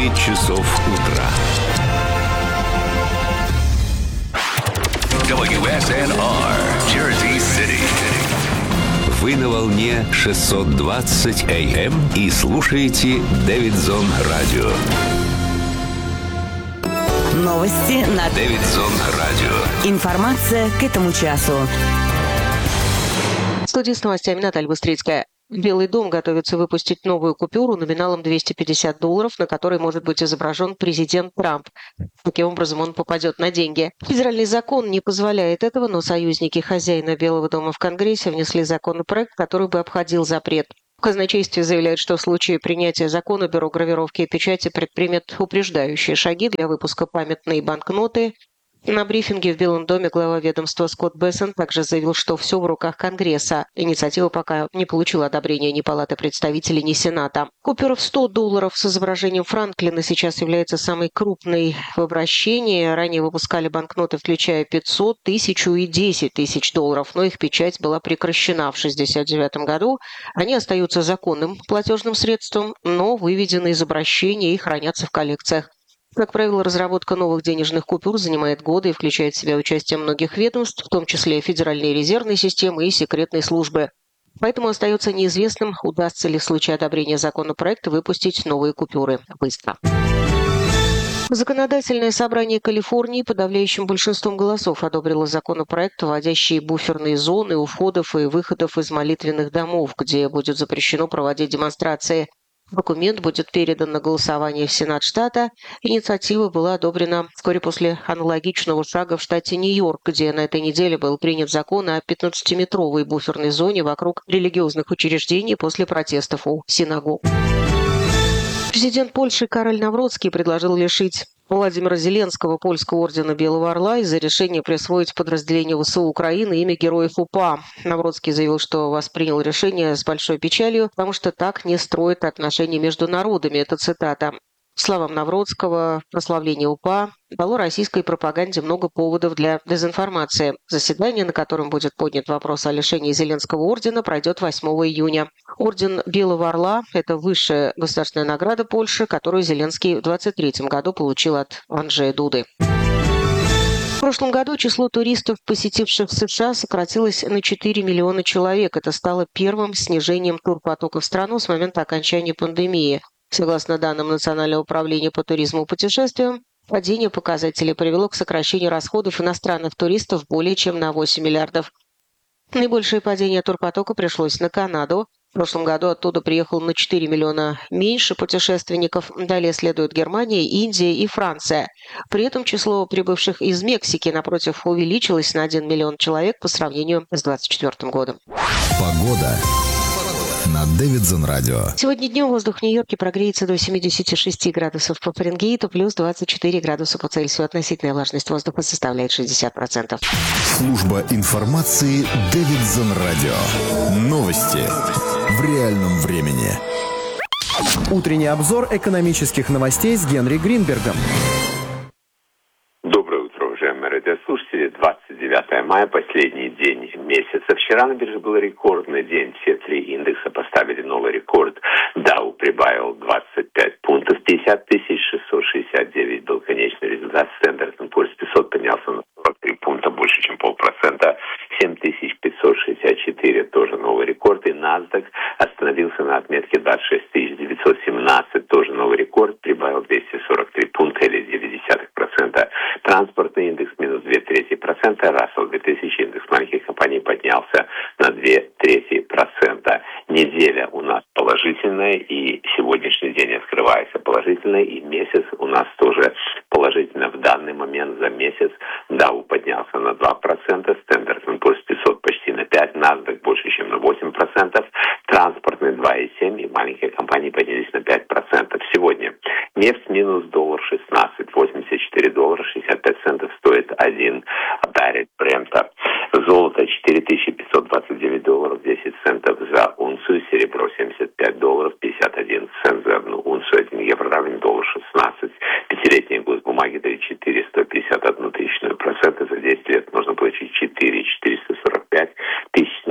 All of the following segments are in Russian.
9 часов утра. WSNR, Jersey City. Вы на волне 620 AM и слушаете Дэвидсон Радио. Новости на Дэвидсон Радио. Информация к этому часу. В студии с новостями Наталья Быстрицкая. Белый дом готовится выпустить новую купюру номиналом $250, на которой может быть изображен президент Трамп. Таким образом, он попадет на деньги. Федеральный закон не позволяет этого, но союзники хозяина Белого дома в Конгрессе внесли законопроект, который бы обходил запрет. В казначействе заявляют, что в случае принятия закона Бюро гравировки и печати предпримет упреждающие шаги для выпуска памятной банкноты. На брифинге в Белом доме глава ведомства Скотт Бессон также заявил, что все в руках Конгресса. Инициатива пока не получила одобрения ни Палаты представителей, ни Сената. Купюра в $100 с изображением Франклина сейчас является самой крупной в обращении. Ранее выпускали банкноты, включая 500, 1000 и 10 тысяч долларов, но их печать была прекращена в 1969 году. Они остаются законным платежным средством, но выведены из обращения и хранятся в коллекциях. Как правило, разработка новых денежных купюр занимает годы и включает в себя участие многих ведомств, в том числе Федеральной резервной системы и секретной службы. Поэтому остается неизвестным, удастся ли в случае одобрения законопроекта выпустить новые купюры быстро. Законодательное собрание Калифорнии подавляющим большинством голосов одобрило законопроект, вводящий буферные зоны у входов и выходов из молитвенных домов, где будет запрещено проводить демонстрации. Документ будет передан на голосование в Сенат штата. Инициатива была одобрена вскоре после аналогичного шага в штате Нью-Йорк, где на этой неделе был принят закон о 15-метровой буферной зоне вокруг религиозных учреждений после протестов у синагог. Президент Польши Кароль Навроцкий предложил лишить Владимира Зеленского польского ордена Белого Орла из-за решения присвоить подразделению ВСУ Украины имя героев УПА. Навроцкий заявил, что воспринял решение с большой печалью, потому что так не строят отношения между народами. Это цитата. По словам Навроцкого, прославление УПА дало российской пропаганде много поводов для дезинформации. Заседание, на котором будет поднят вопрос о лишении Зеленского ордена, пройдет 8 июня. Орден Белого Орла – это высшая государственная награда Польши, которую Зеленский в 2023 году получил от Анджея Дуды. В прошлом году число туристов, посетивших США, сократилось на 4 миллиона человек. Это стало первым снижением турпотока в страну с момента окончания пандемии. Согласно данным Национального управления по туризму и путешествиям, падение показателей привело к сокращению расходов иностранных туристов более чем на 8 миллиардов. Наибольшее падение турпотока пришлось на Канаду. В прошлом году оттуда приехало на 4 миллиона меньше путешественников. Далее следуют Германия, Индия и Франция. При этом число прибывших из Мексики, напротив, увеличилось на 1 миллион человек по сравнению с 2024 годом. Погода на Дэвидсон Радио. Сегодня днем воздух в Нью-Йорке прогреется до 76 градусов по Фаренгейту, плюс 24 градуса по Цельсию. Относительная влажность воздуха составляет 60%. Служба информации Дэвидсон Радио. Новости в реальном времени. Утренний обзор экономических новостей с Генри Гринбергом. Доброе утро, уважаемые радиослушатели. 29 мая, последний день месяца. Вчера на бирже был рекордный день. Все три индекса поставили новый рекорд. Дау прибавил 25 пунктов. 50 669 был конечный результат. Standard & Poor's 500 поднялся на 43 пункта, больше, чем 0,5%. 7564 тоже новый рекорд. И NASDAQ остановился на отметке 26917, тоже новый рекорд. Прибавил 243 пункта или 0,9%. Транспортный индекс минус 0,2%. Russell 2000 индекс маленьких компаний поднялся на 0,2%. Неделя у нас положительная, и сегодняшний день открывается положительный, и месяц у нас тоже положительно. В данный момент за месяц Dow поднялся на 2%, Standard & Poor's 500 почти на 5%, NASDAQ больше, чем на 8%, транспортный 2,7%, и маленькие компании поднялись на 5%. Сегодня нефть минус $1.16, $84.65 стоит один баррель Брента. Золото $4529.10 за унцию, серебро $75.51 за одну унцию, 1 евро равен $1.16. Пятилетние госбумаги дали 451%, за 10 лет можно получить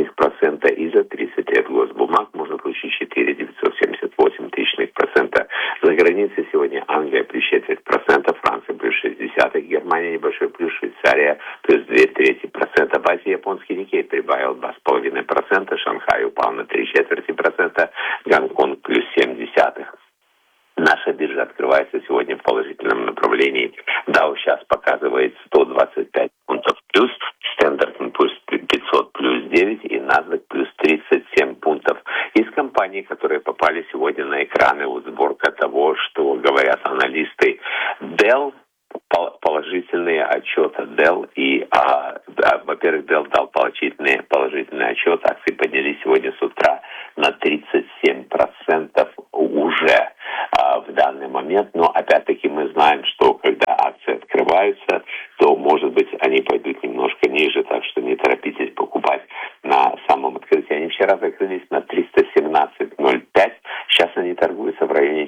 4,445%, и за 30 лет госбумаг можно получить 4,978%. За границей сегодня Англия плюс 0,4%, Франция плюс 0,6%, Германия небольшой плюс, Швейцария плюс 0,2%. В Азии японский Никей прибавил 2,5%, Шанхай упал на 0,75%, Гонконг плюс 0,7%. Наша биржа открывается сегодня в положительном направлении. Dow сейчас показывает 125 пунктов плюс, Standard & Poor's 500 плюс 9 и NASDAQ плюс 37 пунктов. Из компаний, которые попали сегодня на экраны, вот сборка того, что говорят аналисты. Dell, положительные отчеты Dell и, во-первых, Dell дал положительный отчет, акции поднялись сегодня с утра на 37% уже в данный момент, но опять-таки мы знаем, что когда акции открываются, то, может быть, они пойдут немножко ниже, так что не торопитесь покупать на самом открытии. Они вчера закрылись на 317.05, сейчас они торгуются в районе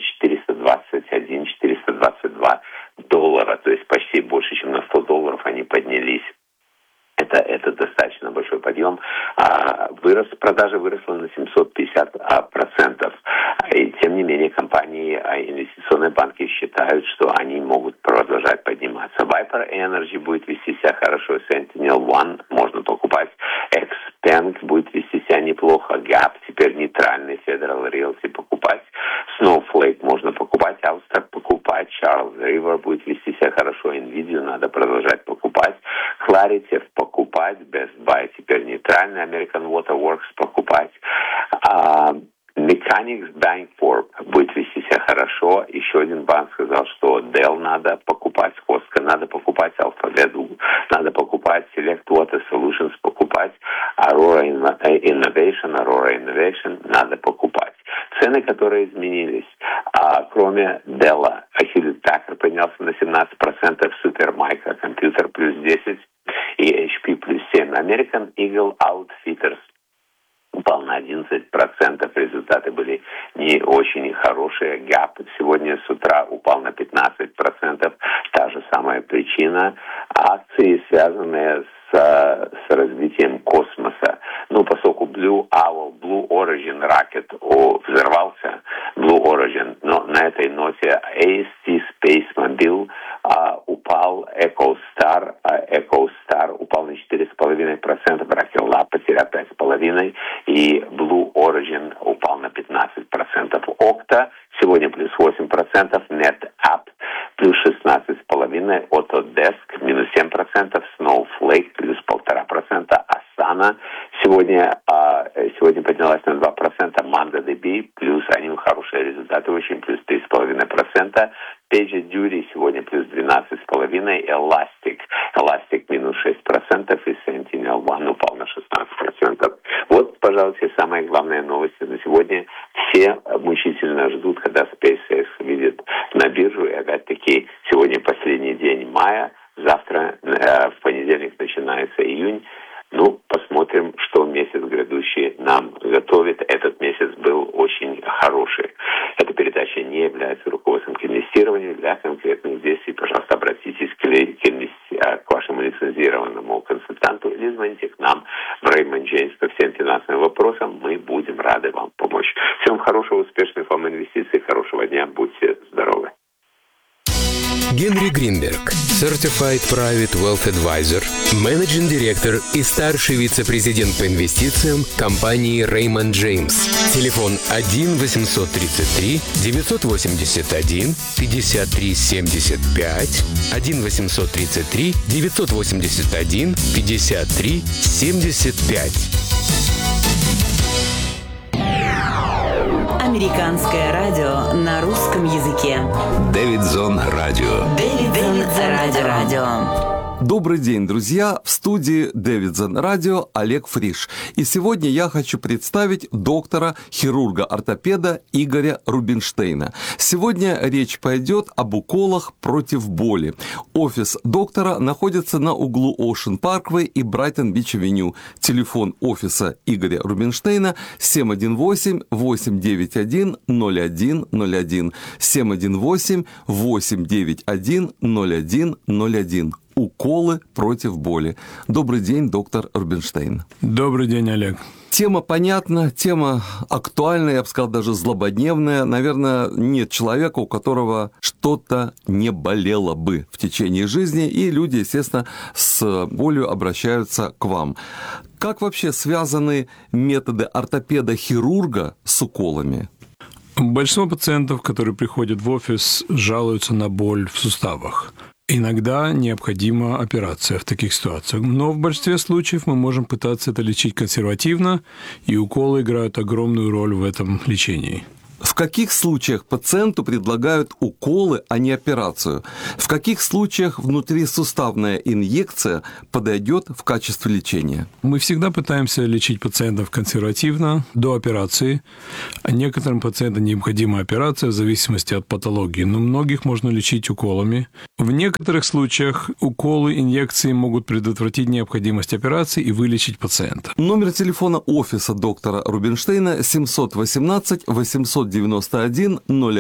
421-422 доллара, то есть почти больше, чем на 100 долларов они поднялись. Это достаточно большой подъем. Продажа выросла на 750%. И тем не менее компании, инвестиционные банки считают, что они могут продолжать подниматься. Viper Energy будет вести себя хорошо, Sentinel One можно покупать, Xpeng будет вести себя неплохо, Gap теперь нейтральный, Federal Realty покупать, Snowflake можно покупать, Austar покупать, Charles River будет вести себя хорошо, Nvidia надо продолжать покупать, Clarity покупать, Best Buy теперь нейтральный, American Water Works покупать, Mechanics Bancorp будет вести себя хорошо. Еще один банк сказал, что Dell надо покупать, Costco надо покупать, Alphabet надо покупать, Select Water Solutions покупать, Aurora Innovation надо покупать. Цены, которые изменились, кроме Dell, Hewlett Packard поднялся на 17%, Supermicro Computer плюс 10% и HP плюс 7%. American Eagle Outfitters упал на 11%, результаты были не очень хорошие. Gap сегодня с утра упал на 15%, та же самая причина. Акции, связанные с развитием космоса. Поскольку Blue Origin Rocket взорвался, Blue Origin, но на этой ноте AST Spacemobile упал, EchoStar упал на 4,5%, Rocket Lab потерял 5,5%, и Blue Origin упал на 15%. Okta сегодня плюс 8%, NetApp плюс 16,5%, Autodesk минус 7%, Snowflake плюс 1,5%, Asana сегодня поднялась на 2%, MongoDB плюс, они хорошие результаты, очень плюс 3,5%, PagerDuty сегодня плюс 12,5%, Elastic минус 6%, и Sentinel One упал на 16%. Вот, пожалуй, все самые главные новости на сегодня. Все мучительно ждут, когда SpaceX выйдет на биржу, и опять-таки сегодня последний день мая, завтра в понедельник начинается июнь. Посмотрим, что месяц грядущий нам готовит. Этот месяц был очень хороший. Эта передача не является руководством к инвестированию. Для конкретных действий, пожалуйста, обратитесь к вашему лицензированному консультанту или звоните к нам в Raymond James по всем финансовым вопросам. Мы будем рады вам помочь. Всем хорошего, успешных вам инвестиций, хорошего дня. Будьте здоровы. Генри Гринберг, Certified Private Wealth Advisor, Managing Director и старший вице-президент по инвестициям компании Raymond James. Телефон 1-833-981-53-75, 1-833-981-53-75. Американское радио на русском языке. Дэвидсон Радио. Дэвидсон Радио. Добрый день, друзья! В студии Дэвидсон Радио Олег Фриш. И сегодня я хочу представить доктора-хирурга-ортопеда Игоря Рубинштейна. Сегодня речь пойдет об уколах против боли. Офис доктора находится на углу Ocean Parkway и Брайтон-Бич-авеню. Телефон офиса Игоря Рубинштейна 718-891-0101. 718-891-0101. уколы против боли. Добрый день, доктор Рубинштейн. Добрый день, Олег. Тема понятна, тема актуальная, я бы сказал, даже злободневная. Наверное, нет человека, у которого что-то не болело бы в течение жизни, и люди, естественно, с болью обращаются к вам. Как вообще связаны методы ортопеда-хирурга с уколами? Большинство пациентов, которые приходят в офис, жалуются на боль в суставах. Иногда необходима операция в таких ситуациях, но в большинстве случаев мы можем пытаться это лечить консервативно, и уколы играют огромную роль в этом лечении. В каких случаях пациенту предлагают уколы, а не операцию? В каких случаях внутрисуставная инъекция подойдет в качестве лечения? Мы всегда пытаемся лечить пациентов консервативно, до операции. А некоторым пациентам необходима операция в зависимости от патологии, но многих можно лечить уколами. В некоторых случаях уколы, инъекции могут предотвратить необходимость операции и вылечить пациента. Номер телефона офиса доктора Рубинштейна 718 891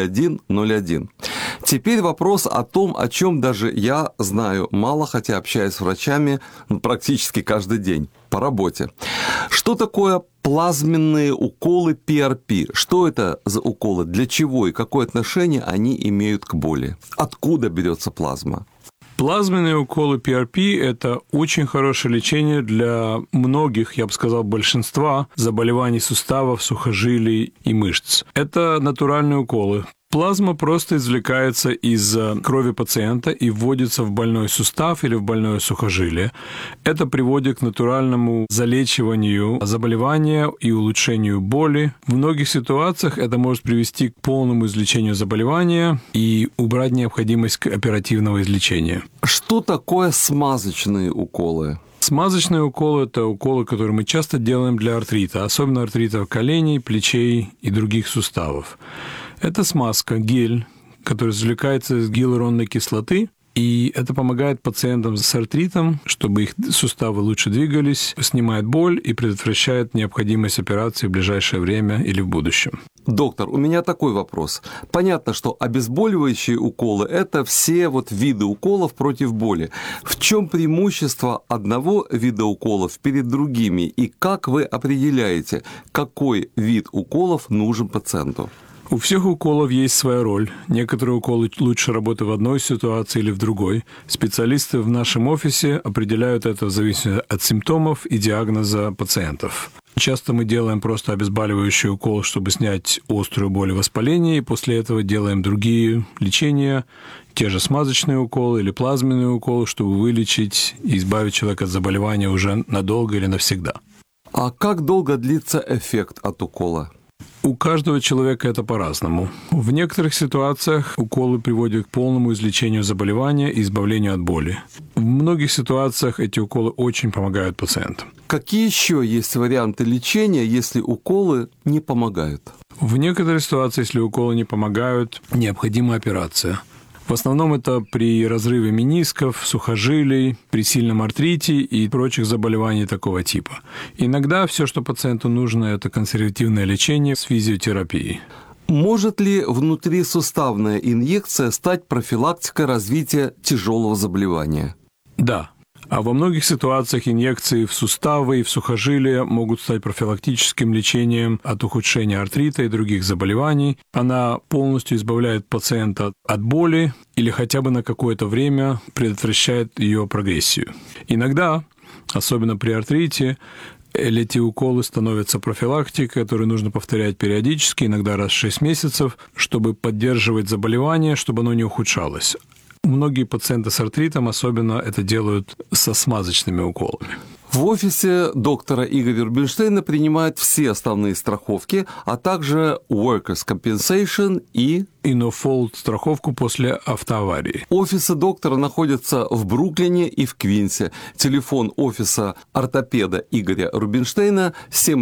0101. Теперь вопрос о том, о чем даже я знаю мало, хотя общаюсь с врачами практически каждый день по работе. Что такое плазменные уколы PRP? Что это за уколы? Для чего и какое отношение они имеют к боли? Откуда берется плазма? Плазменные уколы PRP – это очень хорошее лечение для многих, я бы сказал, большинства заболеваний суставов, сухожилий и мышц. Это натуральные уколы. Плазма просто извлекается из крови пациента и вводится в больной сустав или в больное сухожилие. Это приводит к натуральному залечиванию заболевания и улучшению боли. В многих ситуациях это может привести к полному излечению заболевания и убрать необходимость оперативного излечения. Что такое смазочные уколы? Смазочные уколы – это уколы, которые мы часто делаем для артрита, особенно артрита коленей, плечей и других суставов. Это смазка, гель, который извлекается из гиалуронной кислоты, и это помогает пациентам с артритом, чтобы их суставы лучше двигались, снимает боль и предотвращает необходимость операции в ближайшее время или в будущем. Доктор, у меня такой вопрос. Понятно, что обезболивающие уколы – это все виды уколов против боли. В чем преимущество одного вида уколов перед другими, и как вы определяете, какой вид уколов нужен пациенту? У всех уколов есть своя роль. Некоторые уколы лучше работают в одной ситуации или в другой. Специалисты в нашем офисе определяют это в зависимости от симптомов и диагноза пациентов. Часто мы делаем просто обезболивающий укол, чтобы снять острую боль и воспаление, и после этого делаем другие лечения, те же смазочные уколы или плазменные уколы, чтобы вылечить и избавить человека от заболевания уже надолго или навсегда. А как долго длится эффект от укола? У каждого человека это по-разному. В некоторых ситуациях уколы приводят к полному излечению заболевания и избавлению от боли. В многих ситуациях эти уколы очень помогают пациентам. Какие еще есть варианты лечения, если уколы не помогают? В некоторых ситуациях, если уколы не помогают, необходима операция. В основном это при разрыве менисков, сухожилий, при сильном артрите и прочих заболеваний такого типа. Иногда все, что пациенту нужно, это консервативное лечение с физиотерапией. Может ли внутрисуставная инъекция стать профилактикой развития тяжелого заболевания? Да. А во многих ситуациях инъекции в суставы и в сухожилия могут стать профилактическим лечением от ухудшения артрита и других заболеваний. Она полностью избавляет пациента от боли или хотя бы на какое-то время предотвращает ее прогрессию. Иногда, особенно при артрите, эти уколы становятся профилактикой, которую нужно повторять периодически, иногда раз в 6 месяцев, чтобы поддерживать заболевание, чтобы оно не ухудшалось. Многие пациенты с артритом особенно это делают со смазочными уколами. В офисе доктора Игоря Рубинштейна принимают все основные страховки, а также Workers' Compensation и No-Fault страховку после автоаварии. Офисы доктора находятся в Бруклине и в Квинсе. Телефон офиса ортопеда Игоря Рубинштейна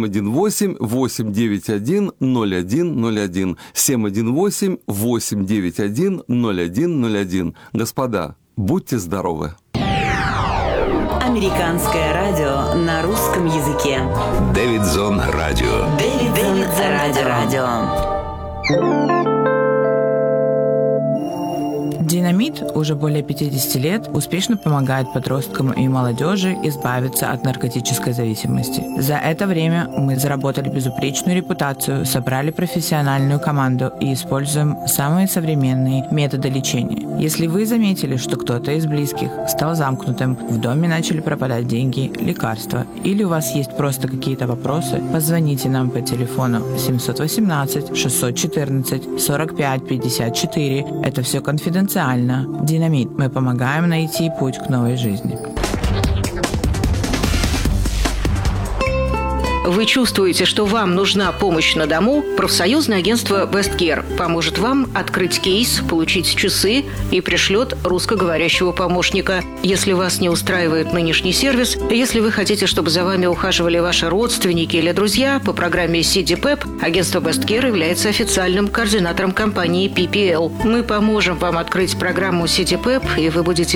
718-891-0101. 718-891-0101. Господа, будьте здоровы! Американское радио на русском языке. Дэвидсон Радио. Дэвидсон Радио. Динамит уже более 50 лет успешно помогает подросткам и молодежи избавиться от наркотической зависимости. За это время мы заработали безупречную репутацию, собрали профессиональную команду и используем самые современные методы лечения. Если вы заметили, что кто-то из близких стал замкнутым, в доме начали пропадать деньги, лекарства, или у вас есть просто какие-то вопросы, позвоните нам по телефону 718 614 45 54. Это все конфиденциально. Динамит. Мы помогаем найти путь к новой жизни. Вы чувствуете, что вам нужна помощь на дому? Профсоюзное агентство Best Care поможет вам открыть кейс, получить часы и пришлет русскоговорящего помощника. Если вас не устраивает нынешний сервис, если вы хотите, чтобы за вами ухаживали ваши родственники или друзья, по программе CDPEP агентство Best Care является официальным координатором компании PPL. Мы поможем вам открыть программу CDPEP, и вы будете